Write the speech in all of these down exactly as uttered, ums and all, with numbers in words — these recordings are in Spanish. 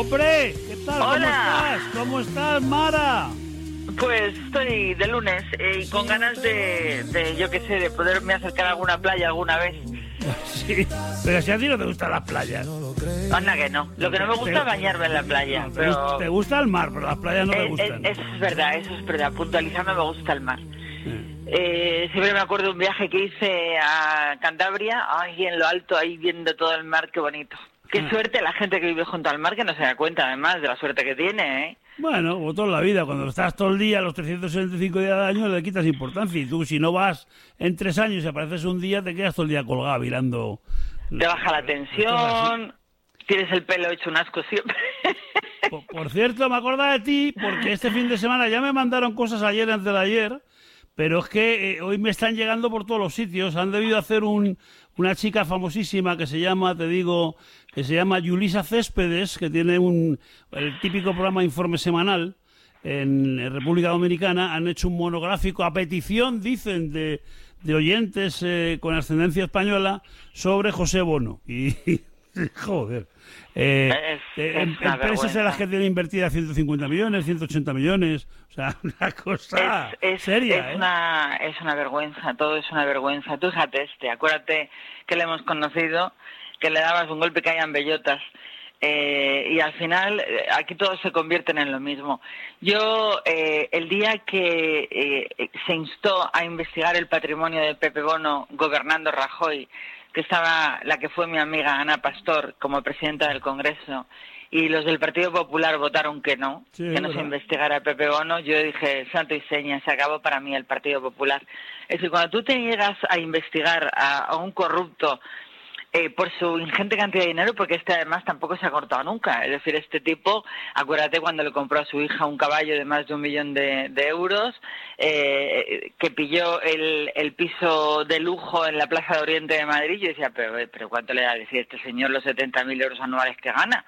¡Hombre! ¿Qué tal? ¿Cómo Hola. estás? ¿Cómo estás, Mara? Pues estoy de lunes eh, y con ganas de, de, yo qué sé, de poderme acercar a alguna playa alguna vez. Sí, pero si a ti no te gustan las playas. Anda que no. Lo que no me gusta es bañarme en la playa. No, te, pero gusta, te gusta el mar, pero las playas no te eh, gustan. eh, eso es verdad, eso es verdad. Puntualizando, me gusta el mar. Eh. Eh, siempre me acuerdo de un viaje que hice a Cantabria, ahí en lo alto, ahí viendo todo el mar, qué bonito. Qué Ah. suerte la gente que vive junto al mar, que no se da cuenta además de la suerte que tiene, ¿eh? Bueno, como toda la vida, cuando estás todo el día, los trescientos sesenta y cinco días del año, le quitas importancia. Y tú, si no vas en tres años y apareces un día, te quedas todo el día colgado, mirando. Te baja la tensión, tienes el pelo hecho un asco siempre. Por, por cierto, me acuerdo de ti, porque este fin de semana ya me mandaron cosas ayer, antes de ayer, pero es que eh, hoy me están llegando por todos los sitios. Han debido hacer un, una chica famosísima que se llama, te digo, que se llama Yulisa Céspedes, que tiene un el típico programa Informe Semanal en República Dominicana. Han hecho un monográfico a petición, dicen, de, de oyentes eh, con ascendencia española sobre José Bono. Y, joder. Eh, Es- eh, es em- una empresas en las vergüenza. que tienen invertidas ciento cincuenta millones, ciento ochenta millones, o sea, una cosa Es, es, seria, es ¿eh? una, es una vergüenza, todo es una vergüenza. Tú fíjate este, acuérdate que le hemos conocido, que le dabas un golpe y caían bellotas. Eh, y al final, eh, aquí todos se convierten en lo mismo. Yo, eh, el día que eh, se instó a investigar el patrimonio de Pepe Bono gobernando Rajoy, que estaba la que fue mi amiga Ana Pastor como presidenta del Congreso, y los del Partido Popular votaron que no, Sí, que no se ¿verdad? investigara a Pepe Bono, yo dije, santo y seña, se acabó para mí el Partido Popular. Es decir, cuando tú te llegas a investigar a, a un corrupto eh, por su ingente cantidad de dinero, porque este además tampoco se ha cortado nunca, es decir, este tipo, acuérdate cuando le compró a su hija un caballo de más de un millón de, de euros, eh, que pilló el, el piso de lujo en la Plaza de Oriente de Madrid, yo decía, pero, pero ¿cuánto le da a decir este señor los setenta mil euros anuales que gana?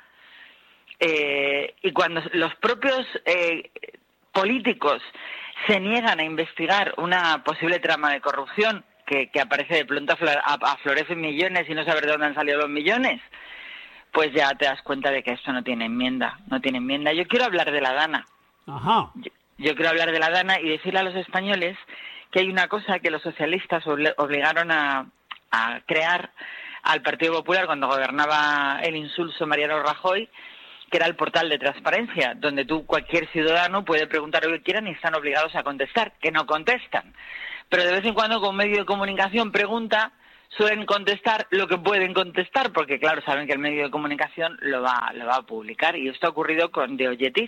Eh, y cuando los propios eh, políticos se niegan a investigar una posible trama de corrupción que, que aparece de pronto aflorecen millones y no saber de dónde han salido los millones, pues ya te das cuenta de que esto no tiene enmienda, no tiene enmienda. Yo quiero hablar de la Dana. Ajá. Yo, yo quiero hablar de la Dana y decirle a los españoles que hay una cosa que los socialistas obli- obligaron a, a crear al Partido Popular cuando gobernaba el insulso Mariano Rajoy, que era el portal de transparencia, donde tú, cualquier ciudadano, puede preguntar lo que quieran y están obligados a contestar, que no contestan. Pero de vez en cuando, con un medio de comunicación pregunta, suelen contestar lo que pueden contestar, porque claro, saben que el medio de comunicación lo va, lo va a publicar, y esto ha ocurrido con De Oyetis.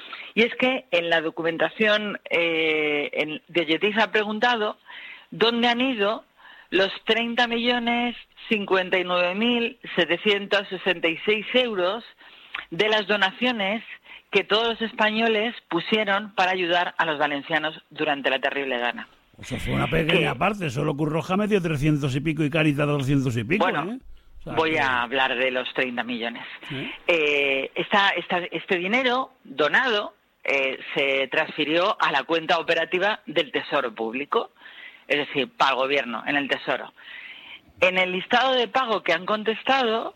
Y es que en la documentación, eh, en, De Oyetis ha preguntado dónde han ido los treinta millones cincuenta y nueve mil setecientos sesenta y seis euros de las donaciones que todos los españoles pusieron para ayudar a los valencianos durante la terrible Dana. Eso fue una pequeña ¿Qué? parte, solo Cruz Roja metió trescientos y pico y Caritas doscientos y pico, Bueno, ¿eh? O sea, voy que- a hablar de los treinta millones. ¿Eh? Eh, esta, esta, este dinero donado eh, se transfirió a la cuenta operativa del Tesoro Público, es decir, para el gobierno, en el Tesoro. En el listado de pago que han contestado,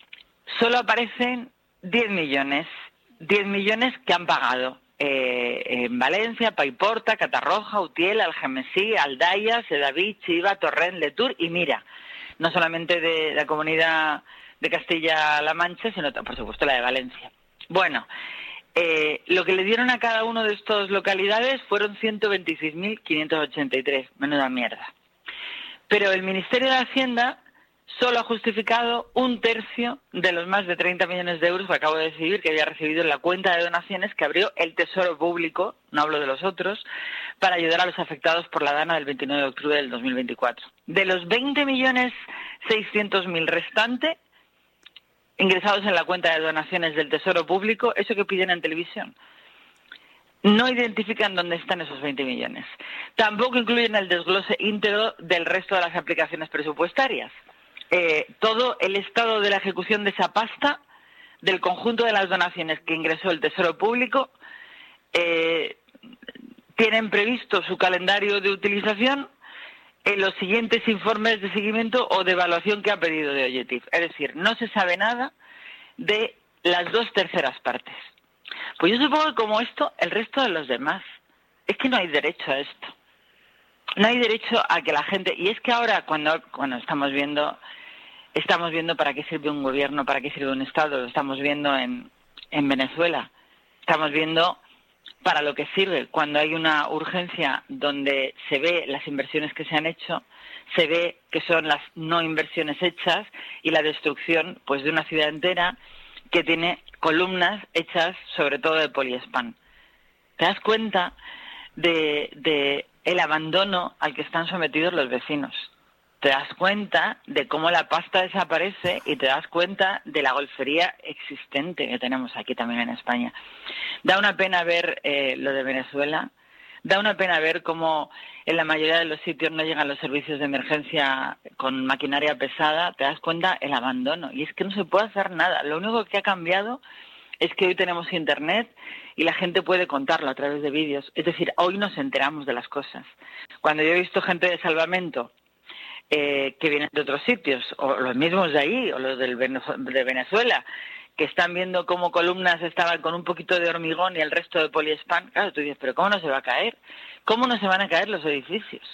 solo aparecen diez millones, diez millones que han pagado eh, en Valencia, Paiporta, Catarroja, Utiel, Algemesí, Aldaya, Sedaví, Chiva, Torrent, Letour y Mira. No solamente de la comunidad de Castilla-La Mancha, sino por supuesto la de Valencia. Bueno, eh, lo que le dieron a cada uno de estas localidades fueron ciento veintiséis mil quinientos ochenta y tres, menuda mierda. Pero el Ministerio de Hacienda solo ha justificado un tercio de los más de treinta millones de euros que acabo de decir que había recibido en la cuenta de donaciones que abrió el Tesoro Público, no hablo de los otros, para ayudar a los afectados por la Dana del veintinueve de octubre del dos mil veinticuatro. De los veinte millones seiscientos mil restantes ingresados en la cuenta de donaciones del Tesoro Público, eso que piden en televisión, no identifican dónde están esos veinte millones. Tampoco incluyen el desglose íntegro del resto de las aplicaciones presupuestarias. Eh, todo el estado de la ejecución de esa pasta, del conjunto de las donaciones que ingresó el Tesoro Público, eh, tienen previsto su calendario de utilización en los siguientes informes de seguimiento o de evaluación que ha pedido De Oyetis. Es decir, no se sabe nada de las dos terceras partes. Pues yo supongo que como esto, el resto de los demás. Es que no hay derecho a esto. No hay derecho a que la gente... Y es que ahora, cuando, cuando estamos viendo... Estamos viendo para qué sirve un gobierno, para qué sirve un Estado. Lo estamos viendo en, en Venezuela. Estamos viendo para lo que sirve. Cuando hay una urgencia donde se ve las inversiones que se han hecho, se ve que son las no inversiones hechas y la destrucción pues de una ciudad entera que tiene columnas hechas sobre todo de poliespan. Te das cuenta de, de el abandono al que están sometidos los vecinos. Te das cuenta de cómo la pasta desaparece y te das cuenta de la golfería existente que tenemos aquí también en España. Da una pena ver eh, lo de Venezuela, da una pena ver cómo en la mayoría de los sitios no llegan los servicios de emergencia con maquinaria pesada. Te das cuenta el abandono y es que no se puede hacer nada. Lo único que ha cambiado es que hoy tenemos internet y la gente puede contarlo a través de vídeos. Es decir, hoy nos enteramos de las cosas. Cuando yo he visto gente de salvamento Eh, que vienen de otros sitios, o los mismos de ahí, o los del de Venezuela, que están viendo cómo columnas estaban con un poquito de hormigón y el resto de poliespan, claro, tú dices, pero ¿cómo no se va a caer? ¿Cómo no se van a caer los edificios?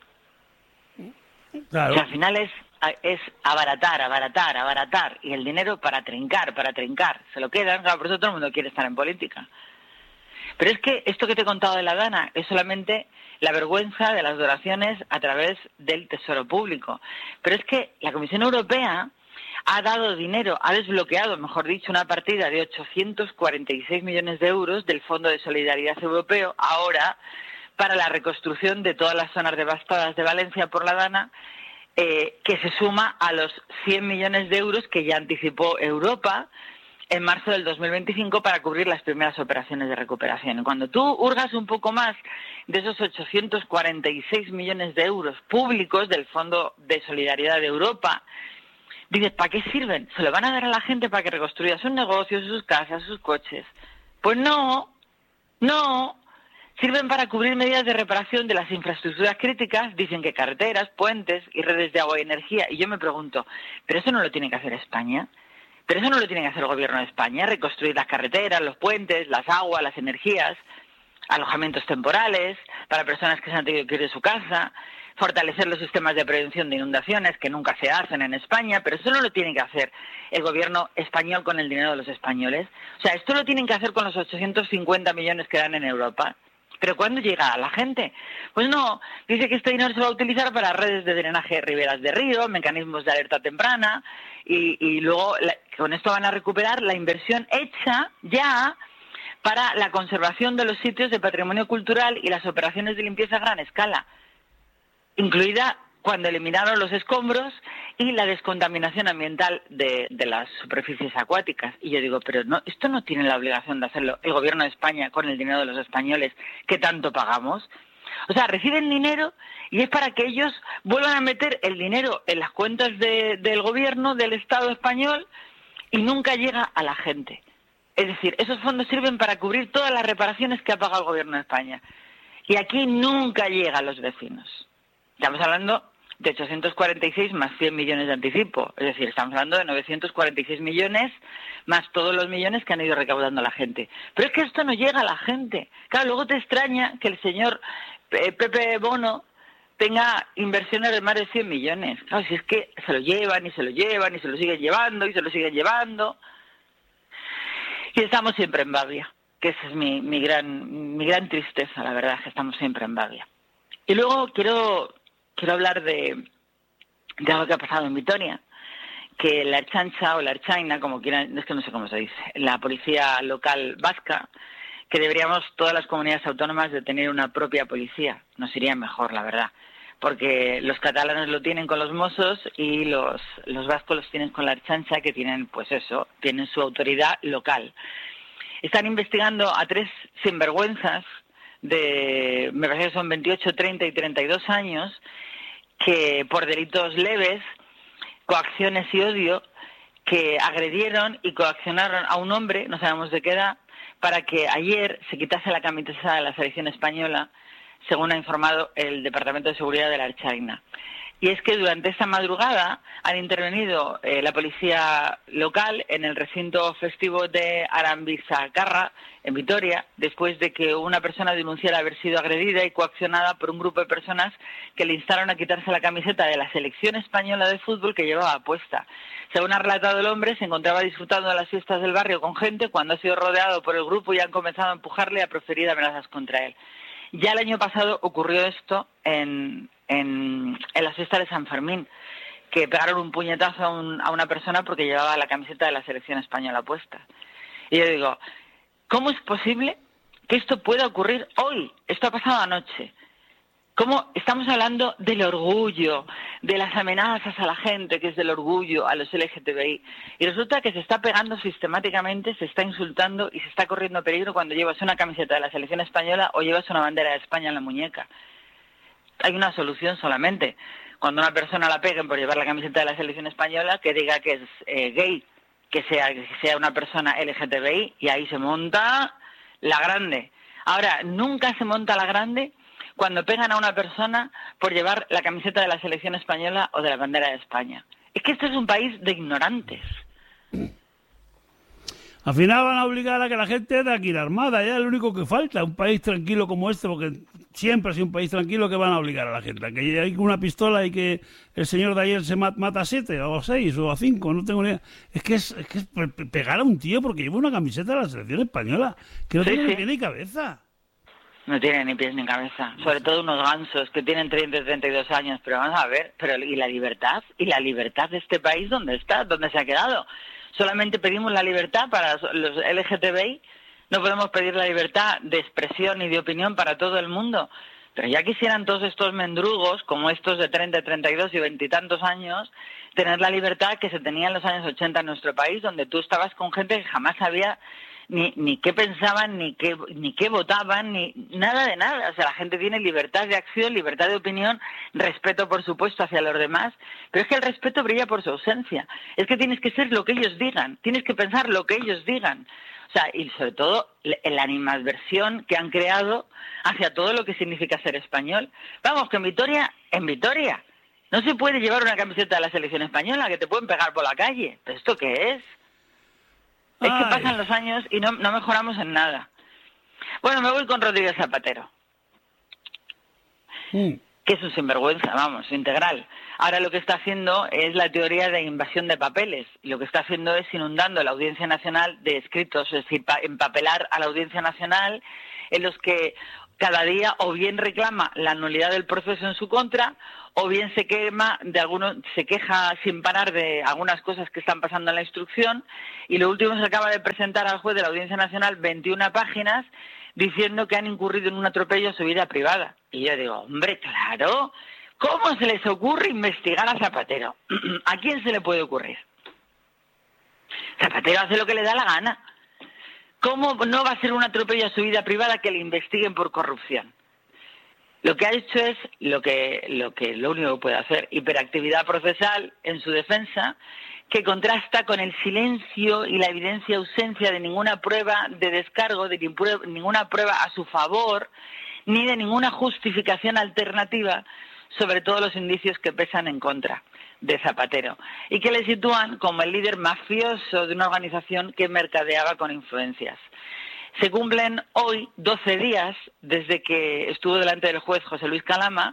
Claro. Que al final es, es abaratar, abaratar, abaratar, y el dinero para trincar, para trincar, se lo quedan, claro, por eso todo el mundo quiere estar en política. Pero es que esto que te he contado de la Dana es solamente la vergüenza de las donaciones a través del Tesoro Público. Pero es que la Comisión Europea ha dado dinero, ha desbloqueado, mejor dicho, una partida de ochocientos cuarenta y seis millones de euros del Fondo de Solidaridad Europeo ahora para la reconstrucción de todas las zonas devastadas de Valencia por la Dana, eh, que se suma a los cien millones de euros que ya anticipó Europa en marzo del dos mil veinticinco para cubrir las primeras operaciones de recuperación. Y cuando tú hurgas un poco más de esos ochocientos cuarenta y seis millones de euros públicos del Fondo de Solidaridad de Europa, dices, ¿para qué sirven? ¿Se lo van a dar a la gente para que reconstruya sus negocios, sus casas, sus coches? Pues no, no. Sirven para cubrir medidas de reparación de las infraestructuras críticas, dicen que carreteras, puentes y redes de agua y energía. Y yo me pregunto, ¿pero eso no lo tiene que hacer España? Pero eso no lo tiene que hacer el Gobierno de España, reconstruir las carreteras, los puentes, las aguas, las energías, alojamientos temporales para personas que se han tenido que ir de su casa, fortalecer los sistemas de prevención de inundaciones que nunca se hacen en España, pero eso no lo tiene que hacer el Gobierno español con el dinero de los españoles. O sea, esto lo tienen que hacer con los ochocientos cincuenta millones que dan en Europa. ¿Pero cuándo llega a la gente? Pues no, dice que este dinero se va a utilizar para redes de drenaje de riberas de río, mecanismos de alerta temprana, y, y luego la, con esto van a recuperar la inversión hecha ya para la conservación de los sitios de patrimonio cultural y las operaciones de limpieza a gran escala, incluida cuando eliminaron los escombros y la descontaminación ambiental de, de las superficies acuáticas. Y yo digo, pero no, esto no tiene la obligación de hacerlo el Gobierno de España con el dinero de los españoles que tanto pagamos. O sea, reciben dinero y es para que ellos vuelvan a meter el dinero en las cuentas de, del Gobierno, del Estado español, y nunca llega a la gente. Es decir, esos fondos sirven para cubrir todas las reparaciones que ha pagado el Gobierno de España. Y aquí nunca llega a los vecinos. Estamos hablando de ochocientos cuarenta y seis más cien millones de anticipo. Es decir, estamos hablando de novecientos cuarenta y seis millones más todos los millones que han ido recaudando la gente. Pero es que esto no llega a la gente. Claro, luego te extraña que el señor Pepe Bono tenga inversiones de más de cien millones. Claro, si es que se lo llevan y se lo llevan y se lo siguen llevando y se lo siguen llevando. Y estamos siempre en Babia, que esa es mi, mi, gran, mi gran tristeza, la verdad, que estamos siempre en Babia. Y luego quiero... Quiero hablar de, de algo que ha pasado en Vitoria, que la Ertzaintza o la Ertzaina, como quieran, es que no sé cómo se dice, la policía local vasca, que deberíamos todas las comunidades autónomas de tener una propia policía. Nos iría mejor, la verdad, porque los catalanes lo tienen con los Mossos y los, los vascos los tienen con la Ertzaintza, que tienen, pues eso, tienen su autoridad local. Están investigando a tres sinvergüenzas de, me parece que son veintiocho, treinta y treinta y dos años, que por delitos leves, coacciones y odio, que agredieron y coaccionaron a un hombre, no sabemos de qué edad, para que ayer se quitase la camiseta de la selección española, según ha informado el Departamento de Seguridad de la Ertzaina. Y es que durante esta madrugada han intervenido eh, la policía local en el recinto festivo de Arambisacarra, en Vitoria, después de que una persona denunciara haber sido agredida y coaccionada por un grupo de personas que le instaron a quitarse la camiseta de la selección española de fútbol que llevaba puesta. Según ha relatado el hombre, se encontraba disfrutando de las fiestas del barrio con gente cuando ha sido rodeado por el grupo y han comenzado a empujarle y a proferir amenazas contra él. Ya el año pasado ocurrió esto en, en, en las fiestas de San Fermín, que pegaron un puñetazo a, un, a una persona porque llevaba la camiseta de la selección española puesta. Y yo digo, ¿cómo es posible que esto pueda ocurrir hoy? Esto ha pasado anoche. ¿Cómo estamos hablando del orgullo, de las amenazas a la gente, que es del orgullo, a los L G T B I? Y resulta que se está pegando sistemáticamente, se está insultando y se está corriendo peligro cuando llevas una camiseta de la selección española o llevas una bandera de España en la muñeca. Hay una solución solamente. Cuando una persona la peguen por llevar la camiseta de la selección española, que diga que es eh, gay, que sea, que sea una persona L G T B I, y ahí se monta la grande. Ahora, nunca se monta la grande cuando pegan a una persona por llevar la camiseta de la selección española o de la bandera de España. Es que este es un país de ignorantes. Al final van a obligar a que la gente tenga que ir armada, ya es lo único que falta, un país tranquilo como este, porque siempre ha sido un país tranquilo, que van a obligar a la gente, a que hay una pistola y que el señor de ayer se mata a siete, o a seis, o a cinco, no tengo ni idea. Es que es, es, que es pegar a un tío porque lleva una camiseta de la selección española, que no sí, tiene sí. ni pie ni cabeza. No tiene ni pies ni cabeza, sobre todo unos gansos que tienen treinta y treinta y dos años, pero vamos a ver, pero ¿y la libertad? ¿Y la libertad de este país dónde está? ¿Dónde se ha quedado? Solamente pedimos la libertad para los L G T B I, no podemos pedir la libertad de expresión y de opinión para todo el mundo. Pero ya quisieran todos estos mendrugos, como estos de treinta, treinta y dos y veintitantos años, tener la libertad que se tenía en los años ochenta en nuestro país, donde tú estabas con gente que jamás sabía ni ni qué pensaban, ni qué ni qué votaban, ni nada de nada. O sea, la gente tiene libertad de acción, libertad de opinión, respeto, por supuesto, hacia los demás, pero es que el respeto brilla por su ausencia. Es que tienes que ser lo que ellos digan, tienes que pensar lo que ellos digan. O sea, y sobre todo la animadversión que han creado hacia todo lo que significa ser español. Vamos, que en Vitoria, en Vitoria, no se puede llevar una camiseta de la selección española, que te pueden pegar por la calle. ¿Pero esto qué es? Es que pasan los años y no, no mejoramos en nada. Bueno, me voy con Rodríguez Zapatero. Mm. Que es un sinvergüenza, vamos, integral. Ahora lo que está haciendo es la teoría de invasión de papeles. Y lo que está haciendo es inundando la Audiencia Nacional de escritos, es decir, empapelar a la Audiencia Nacional en los que cada día o bien reclama la nulidad del proceso en su contra, o bien se quema de algunos, se queja sin parar de algunas cosas que están pasando en la instrucción, y lo último se acaba de presentar al juez de la Audiencia Nacional veintiuna páginas diciendo que han incurrido en un atropello a su vida privada. Y yo digo, hombre, claro, ¿cómo se les ocurre investigar a Zapatero? ¿A quién se le puede ocurrir? Zapatero hace lo que le da la gana. ¿Cómo no va a ser un atropello a su vida privada que le investiguen por corrupción? Lo que ha hecho es lo que lo que lo único que puede hacer, hiperactividad procesal en su defensa, que contrasta con el silencio y la evidencia ausencia de ninguna prueba de descargo, de ninguna prueba a su favor, ni de ninguna justificación alternativa sobre todos los indicios que pesan en contra de Zapatero, y que le sitúan como el líder mafioso de una organización que mercadeaba con influencias. Se cumplen hoy doce días desde que estuvo delante del juez José Luis Calama,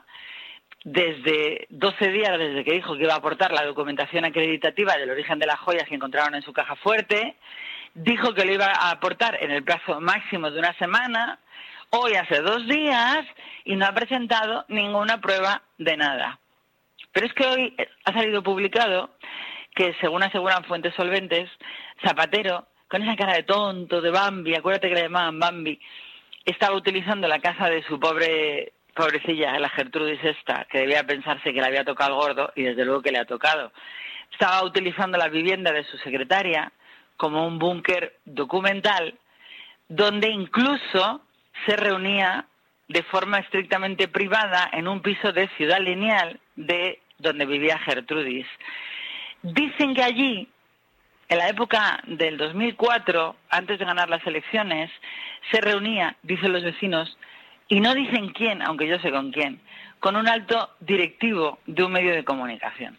desde doce días desde que dijo que iba a aportar la documentación acreditativa del origen de las joyas que encontraron en su caja fuerte, dijo que lo iba a aportar en el plazo máximo de una semana, hoy hace dos días, y no ha presentado ninguna prueba de nada. Pero es que hoy ha salido publicado que, según aseguran fuentes solventes, Zapatero, con esa cara de tonto, de Bambi, acuérdate que le llamaban Bambi, estaba utilizando la casa de su pobre, pobrecilla, la Gertrudis esta, que debía pensarse que le había tocado al gordo, y desde luego que le ha tocado. Estaba utilizando la vivienda de su secretaria como un búnker documental, donde incluso se reunía de forma estrictamente privada en un piso de Ciudad Lineal, de donde vivía Gertrudis. Dicen que allí, en la época del dos mil cuatro, antes de ganar las elecciones, se reunía, dicen los vecinos, y no dicen quién, aunque yo sé con quién, con un alto directivo de un medio de comunicación.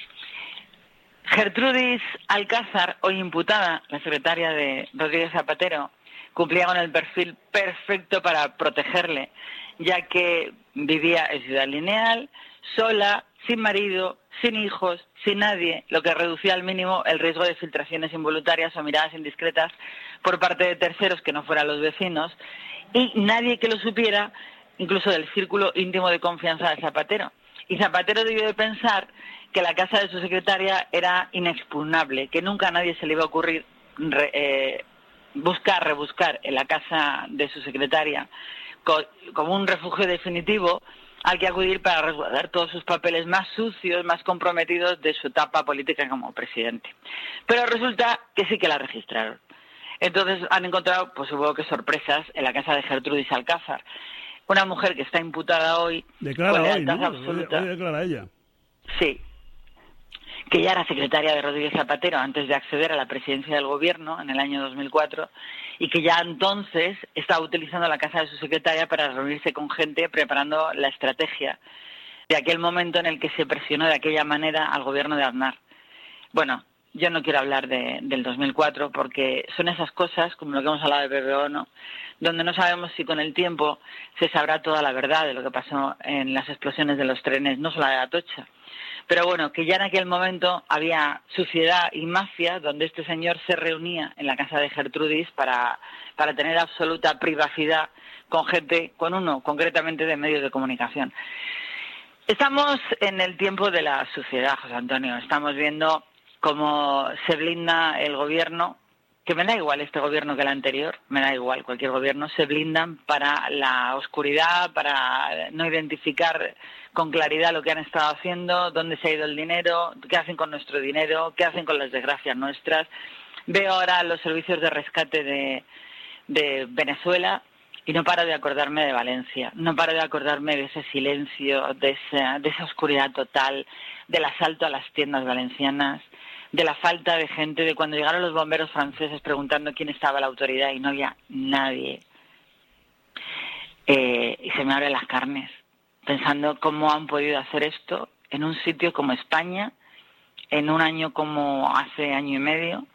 Gertrudis Alcázar, hoy imputada, la secretaria de Rodríguez Zapatero, cumplía con el perfil perfecto para protegerle, ya que vivía en Ciudad Lineal, sola, sin marido, sin hijos, sin nadie, lo que reducía al mínimo el riesgo de filtraciones involuntarias o miradas indiscretas por parte de terceros que no fueran los vecinos, y nadie que lo supiera, incluso del círculo íntimo de confianza de Zapatero. Y Zapatero debió de pensar que la casa de su secretaria era inexpugnable, que nunca a nadie se le iba a ocurrir re, eh, buscar, rebuscar en la casa de su secretaria co, como un refugio definitivo al que acudir para resguardar todos sus papeles más sucios, más comprometidos de su etapa política como presidente. Pero resulta que sí que la registraron. Entonces han encontrado, pues supongo que sorpresas, en la casa de Gertrudis Alcázar. Una mujer que está imputada hoy declara con hoy, lealtad ¿no? absoluta. Hoy, hoy declara ella. Sí. Que ya era secretaria de Rodríguez Zapatero antes de acceder a la presidencia del gobierno en el año dos mil cuatro y que ya entonces estaba utilizando la casa de su secretaria para reunirse con gente preparando la estrategia de aquel momento en el que se presionó de aquella manera al gobierno de Aznar. Bueno, yo no quiero hablar de, del dos mil cuatro porque son esas cosas, como lo que hemos hablado de P P O, ¿no?, donde no sabemos si con el tiempo se sabrá toda la verdad de lo que pasó en las explosiones de los trenes, no solo de Atocha. Pero bueno, que ya en aquel momento había suciedad y mafia donde este señor se reunía en la casa de Gertrudis para, para tener absoluta privacidad con gente, con uno concretamente de medios de comunicación. Estamos en el tiempo de la suciedad, José Antonio. Estamos viendo cómo se blinda el gobierno, que me da igual este gobierno que el anterior, me da igual, cualquier gobierno, se blindan para la oscuridad, para no identificar con claridad lo que han estado haciendo, dónde se ha ido el dinero, qué hacen con nuestro dinero, qué hacen con las desgracias nuestras. Veo ahora los servicios de rescate de, de Venezuela y no paro de acordarme de Valencia, no paro de acordarme de ese silencio, de esa, de esa oscuridad total, del asalto a las tiendas valencianas, de la falta de gente, de cuando llegaron los bomberos franceses preguntando quién estaba a la autoridad y no había nadie. Eh, y se me abren las carnes, pensando cómo han podido hacer esto en un sitio como España, en un año como hace año y medio,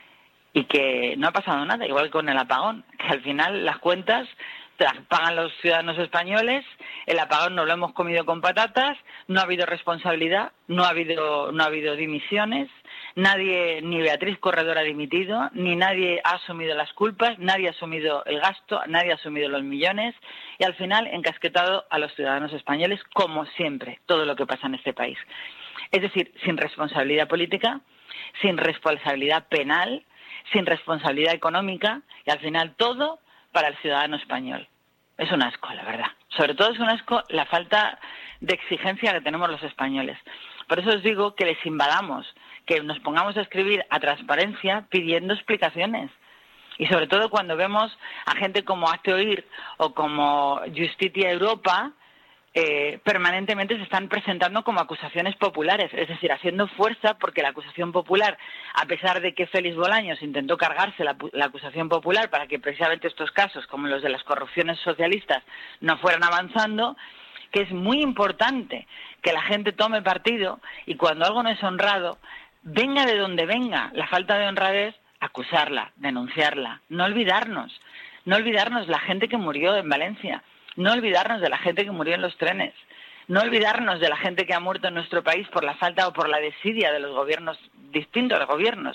y que no ha pasado nada, igual con el apagón, que al final las cuentas las pagan los ciudadanos españoles, el apagón nos lo hemos comido con patatas, no ha habido responsabilidad, no ha habido, no ha habido dimisiones, nadie, ni Beatriz Corredor ha dimitido, ni nadie ha asumido las culpas, nadie ha asumido el gasto, nadie ha asumido los millones, y al final encasquetado a los ciudadanos españoles, como siempre, todo lo que pasa en este país. Es decir, sin responsabilidad política, sin responsabilidad penal, sin responsabilidad económica, y al final todo para el ciudadano español. Es un asco, la verdad. Sobre todo es un asco la falta de exigencia que tenemos los españoles. Por eso os digo que les invadamos, que nos pongamos a escribir a transparencia pidiendo explicaciones. Y sobre todo cuando vemos a gente como Hazte Oír o como Justitia Europa, eh, permanentemente se están presentando como acusaciones populares, es decir, haciendo fuerza porque la acusación popular, a pesar de que Félix Bolaños intentó cargarse la, la acusación popular para que precisamente estos casos, como los de las corrupciones socialistas, no fueran avanzando, que es muy importante que la gente tome partido y cuando algo no es honrado, venga de donde venga la falta de honradez, acusarla, denunciarla, no olvidarnos, no olvidarnos la gente que murió en Valencia, no olvidarnos de la gente que murió en los trenes, no olvidarnos de la gente que ha muerto en nuestro país por la falta o por la desidia de los gobiernos, distintos gobiernos.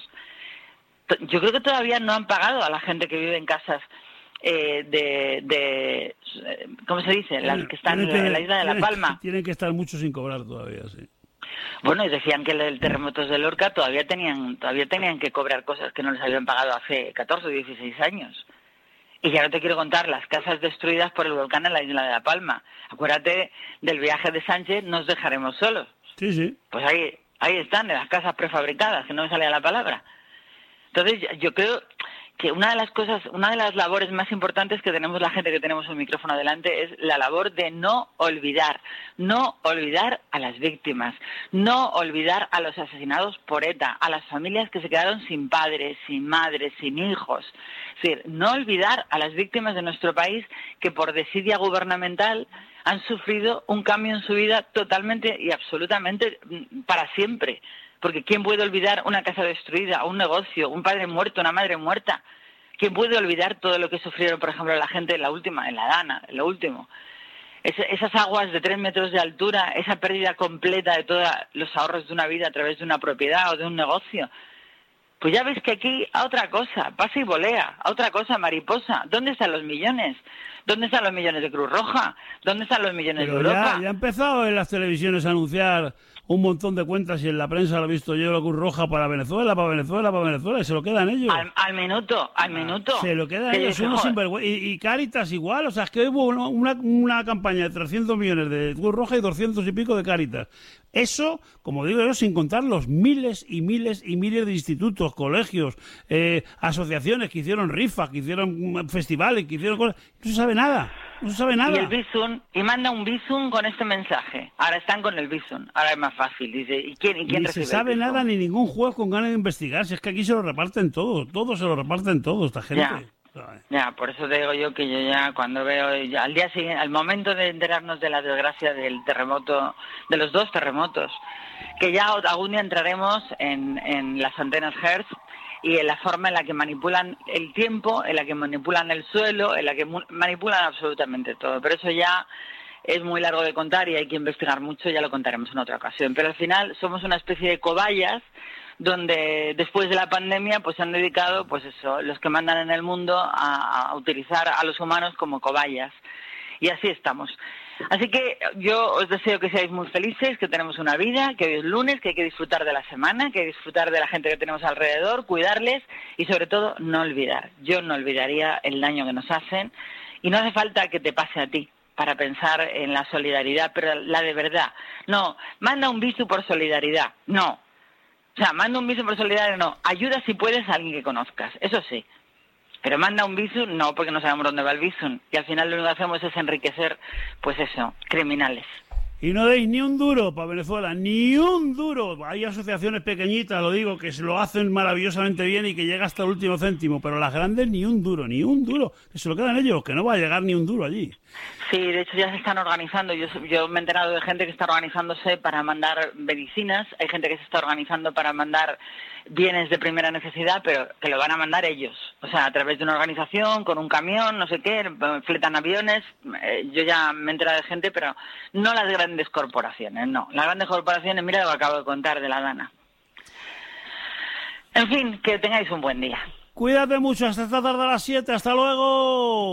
Yo creo que todavía no han pagado a la gente que vive en casas eh, de, de, ¿cómo se dice?, las que están en la isla de La Palma. Tienen que estar muchos sin cobrar todavía, sí. Bueno, y decían que el terremotos de Lorca todavía tenían todavía tenían que cobrar cosas que no les habían pagado hace catorce o dieciséis años. Y ya no te quiero contar las casas destruidas por el volcán en la isla de La Palma. Acuérdate del viaje de Sánchez, nos dejaremos solos. Sí, sí. Pues ahí ahí están, en las casas prefabricadas, que no me salía la palabra. Entonces, yo creo que una de las cosas, una de las labores más importantes que tenemos la gente que tenemos el micrófono delante es la labor de no olvidar, no olvidar a las víctimas, no olvidar a los asesinados por ETA, a las familias que se quedaron sin padres, sin madres, sin hijos. Es decir, no olvidar a las víctimas de nuestro país que por desidia gubernamental han sufrido un cambio en su vida totalmente y absolutamente para siempre. Porque ¿quién puede olvidar una casa destruida, un negocio, un padre muerto, una madre muerta? ¿Quién puede olvidar todo lo que sufrieron, por ejemplo, la gente en la última, en la Dana, en lo último? Es, esas aguas de tres metros de altura, esa pérdida completa de todos los ahorros de una vida a través de una propiedad o de un negocio. Pues ya ves que aquí a otra cosa, pasa y volea, a otra cosa, mariposa. ¿Dónde están los millones? ¿Dónde están los millones de Cruz Roja? ¿Dónde están los millones Pero de Europa? Ya, ya ha empezado en las televisiones a anunciar un montón de cuentas y en la prensa lo he visto yo, la Cruz Roja para Venezuela, para Venezuela, para Venezuela, y se lo quedan ellos. Al, al minuto, al minuto. Se lo quedan Que ellos, dice, unos joder. sinvergüenza. Y, y Cáritas igual, o sea, es que hubo una, una, una campaña de trescientos millones de Cruz Roja y doscientos y pico de Cáritas. Eso, como digo yo, sin contar los miles y miles y miles de institutos, colegios, eh, asociaciones que hicieron rifas, que hicieron festivales, que hicieron cosas. No se sabe nada, no se sabe nada. Y el Bizum, y manda un Bizum con este mensaje. Ahora están con el Bizum, ahora es más fácil. Dice, ¿y quién, y quién Ni recibe se sabe el Bizum? nada, ni ningún juez con ganas de investigar. Si es que aquí se lo reparten todo, todo se lo reparten todo, esta gente. Ya. Ya, por eso te digo yo que yo ya cuando veo, ya, al día siguiente, al momento de enterarnos de la desgracia del terremoto, de los dos terremotos, que ya algún día entraremos en, en las antenas Hertz y en la forma en la que manipulan el tiempo, en la que manipulan el suelo, en la que mu- manipulan absolutamente todo. Pero eso ya es muy largo de contar y hay que investigar mucho, ya lo contaremos en otra ocasión. Pero al final somos una especie de cobayas donde después de la pandemia pues se han dedicado, pues eso, los que mandan en el mundo a, a utilizar a los humanos como cobayas. Y así estamos. Así que yo os deseo que seáis muy felices, que tenemos una vida, que hoy es lunes, que hay que disfrutar de la semana, que hay que disfrutar de la gente que tenemos alrededor, cuidarles y sobre todo no olvidar. Yo no olvidaría el daño que nos hacen y no hace falta que te pase a ti para pensar en la solidaridad, pero la de verdad. No, manda un Bizum por solidaridad, no. O sea, manda un Bizum por solidaridad, no. Ayuda si puedes a alguien que conozcas, eso sí. Pero manda un Bizum, no, porque no sabemos dónde va el Bizum. Y al final lo único que hacemos es enriquecer, pues eso, criminales. Y no deis ni un duro para Venezuela, ni un duro. Hay asociaciones pequeñitas, lo digo, que se lo hacen maravillosamente bien y que llega hasta el último céntimo, pero las grandes ni un duro, ni un duro. Que se lo quedan ellos, que no va a llegar ni un duro allí. Sí, de hecho ya se están organizando. Yo, yo me he enterado de gente que está organizándose para mandar medicinas. Hay gente que se está organizando para mandar bienes de primera necesidad, pero que lo van a mandar ellos. O sea, a través de una organización, con un camión, no sé qué, fletan aviones. Eh, yo ya me he enterado de gente, pero no las grandes corporaciones, no. Las grandes corporaciones, mira lo que acabo de contar de la Dana. En fin, que tengáis un buen día. Cuídate mucho, hasta esta tarde a las siete, hasta luego.